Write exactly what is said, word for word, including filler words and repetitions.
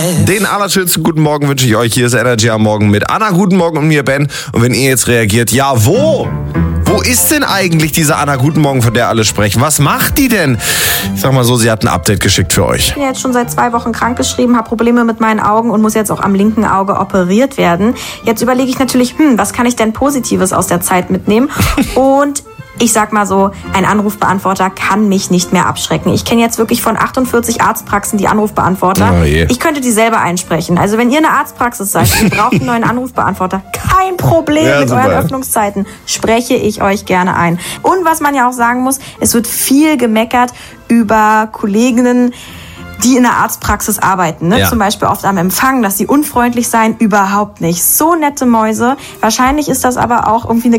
Den allerschönsten guten Morgen wünsche ich euch. Hier ist Energy am Morgen mit Anna. Guten Morgen und mir, Ben. Und wenn ihr jetzt reagiert, ja, wo? Wo ist denn eigentlich diese Anna Guten Morgen, von der alle sprechen? Was macht die denn? Ich sag mal so, sie hat ein Update geschickt für euch. Ich bin jetzt schon seit zwei Wochen krankgeschrieben, habe Probleme mit meinen Augen und muss jetzt auch am linken Auge operiert werden. Jetzt überlege ich natürlich, hm, was kann ich denn Positives aus der Zeit mitnehmen? Und ich sag mal so, ein Anrufbeantworter kann mich nicht mehr abschrecken. Ich kenne jetzt wirklich von achtundvierzig Arztpraxen die Anrufbeantworter. Oh je. Ich könnte die selber einsprechen. Also wenn ihr eine Arztpraxis seid und ihr braucht einen neuen Anrufbeantworter, kein Problem Ja, mit super. euren Öffnungszeiten, spreche ich euch gerne ein. Und was man ja auch sagen muss, es wird viel gemeckert über Kolleginnen, die in der Arztpraxis arbeiten, ne? Ja. Zum Beispiel oft am Empfang, dass sie unfreundlich seien, überhaupt nicht. So nette Mäuse. Wahrscheinlich ist das aber auch irgendwie eine